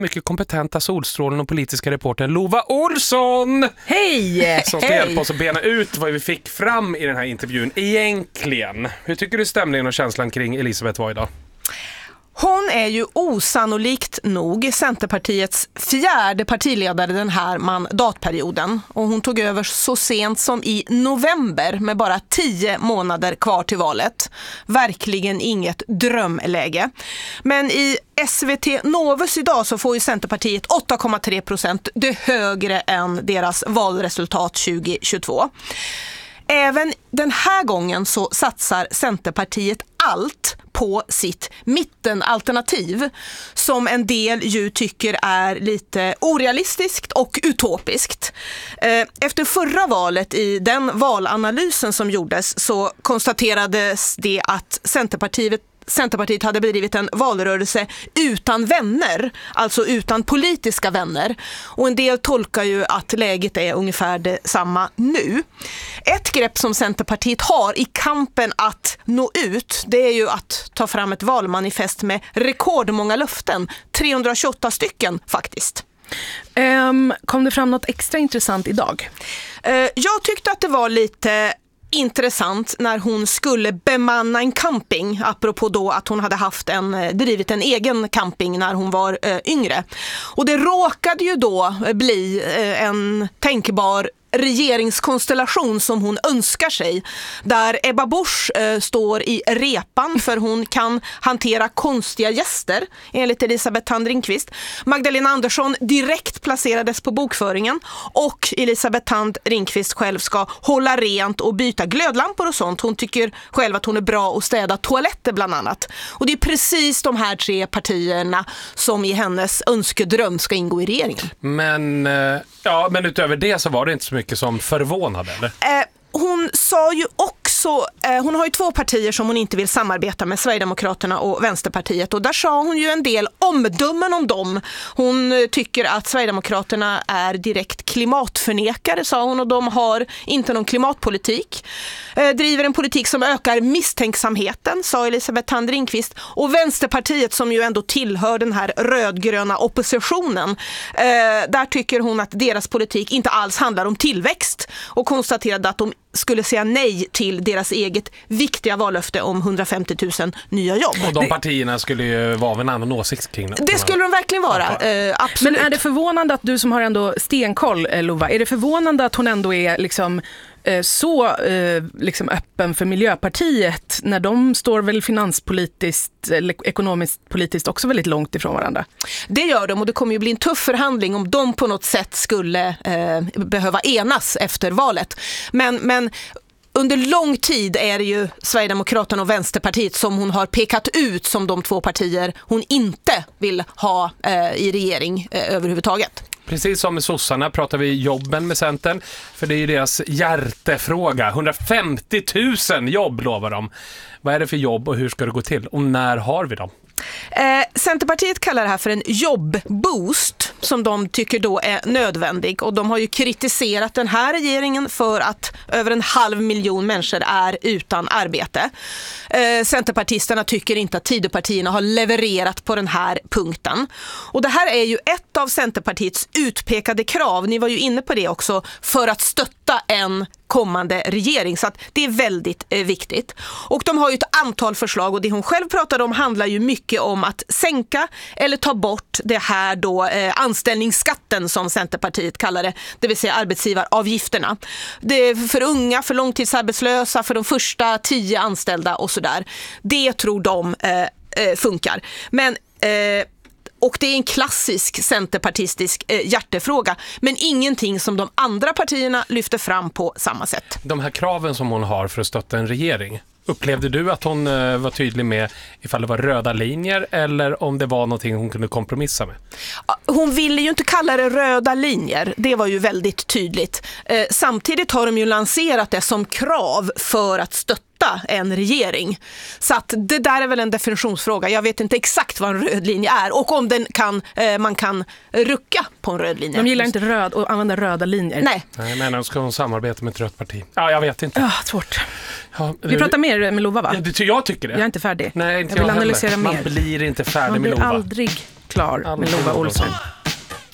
mycket kompetenta Solstrålen och politiska reporter Lova Olsson. Hej! Som ska hjälpa oss att bena ut vad vi fick fram i den här intervjun egentligen. Hur tycker du stämningen och känslan kring Elisabeth var idag? Hon är ju osannolikt nog Centerpartiets 4:e partiledare den här mandatperioden. Och hon tog över så sent som i november med bara 10 månader kvar till valet. Verkligen inget drömläge. Men i SVT Novus idag så får ju Centerpartiet 8,3%, det högre än deras valresultat 2022. Även den här gången så satsar Centerpartiet allt på sitt mittenalternativ som en del ju tycker är lite orealistiskt och utopiskt. Efter förra valet i den valanalysen som gjordes så konstaterades det att Centerpartiet hade bedrivit en valrörelse utan vänner, alltså utan politiska vänner. Och en del tolkar ju att läget är ungefär detsamma nu. Ett grepp som Centerpartiet har i kampen att nå ut, det är ju att ta fram ett valmanifest med rekordmånga löften. 328 stycken faktiskt. Kom det fram något extra intressant idag? Jag tyckte att det var lite intressant när hon skulle bemanna en camping, apropå då att hon hade drivit en egen camping när hon var yngre. Och det råkade ju då bli en tänkbar regeringskonstellation som hon önskar sig, där Ebba Busch står i repan för hon kan hantera konstiga gäster enligt Elisabeth Thand Ringqvist. Magdalena Andersson direkt placerades på bokföringen och Elisabeth Thand Ringqvist själv ska hålla rent och byta glödlampor och sånt. Hon tycker själv att hon är bra att städa toaletter bland annat. Och det är precis de här 3 partierna som i hennes önskedröm ska ingå i regeringen. Men utöver det så var det inte så mycket som förvånade, eller? Hon sa ju också, hon har ju 2 partier som hon inte vill samarbeta med, Sverigedemokraterna och Vänsterpartiet, och där sa hon ju en del omdömen om dem. Hon tycker att Sverigedemokraterna är direkt klimatförnekare, sa hon, och de har inte någon klimatpolitik. Driver en politik som ökar misstänksamheten, sa Elisabeth Thand Ringqvist. Och Vänsterpartiet, som ju ändå tillhör den här rödgröna oppositionen, där tycker hon att deras politik inte alls handlar om tillväxt, och konstaterade att de skulle säga nej till deras eget viktiga vallöfte om 150 000 nya jobb. Och de partierna skulle ju vara av en annan åsikt kring det. Det skulle de verkligen vara, absolut. Men är det förvånande att du som har ändå stenkoll, Lova, är det förvånande att hon ändå är så öppen för Miljöpartiet när de står väl finanspolitiskt eller ekonomiskt politiskt också väldigt långt ifrån varandra? Det gör de, och det kommer ju bli en tuff förhandling om de på något sätt skulle behöva enas efter valet. Men under lång tid är det ju Sverigedemokraterna och Vänsterpartiet som hon har pekat ut som de 2 partier hon inte vill ha i regering överhuvudtaget. Precis som med sossarna pratar vi jobben med Centern, för det är ju deras hjärtefråga. 150 000 jobb lovar de. Vad är det för jobb och hur ska det gå till? Och när har vi dem? Centerpartiet kallar det här för en jobbboost som de tycker då är nödvändig, och de har ju kritiserat den här regeringen för att över 500 000 människor är utan arbete. Centerpartisterna tycker inte att Tidöpartierna har levererat på den här punkten, och det här är ju ett av Centerpartiets utpekade krav, ni var ju inne på det också, för att stötta en kommande regering, så att det är väldigt viktigt. Och de har ju ett antal förslag, och det hon själv pratade om handlar ju mycket om att sänka eller ta bort det här då anställningsskatten som Centerpartiet kallar det vill säga arbetsgivaravgifterna. Det är för unga, för långtidsarbetslösa, för de första 10 anställda och sådär. Det tror de funkar. Men och det är en klassisk centerpartistisk hjärtefråga, men ingenting som de andra partierna lyfter fram på samma sätt. De här kraven som hon har för att stötta en regering, upplevde du att hon var tydlig med ifall det var röda linjer eller om det var någonting hon kunde kompromissa med? Hon ville ju inte kalla det röda linjer, det var ju väldigt tydligt. Samtidigt har de ju lanserat det som krav för att stötta en regering. Så att det där är väl en definitionsfråga. Jag vet inte exakt vad en röd linje är och om man kan rucka på en röd linje. De gillar inte att använda röda linjer. Nej. Jag menar, ska hon samarbeta med ett rött parti? Ja, jag vet inte. Svårt. Vi pratar mer med Lova, va? Jag tycker det. Jag är inte färdig. Nej, inte jag vill jag analysera heller. mer. Man blir inte färdig med Lova. Man blir aldrig klar med Aldrig Lova någonsin. Olsson.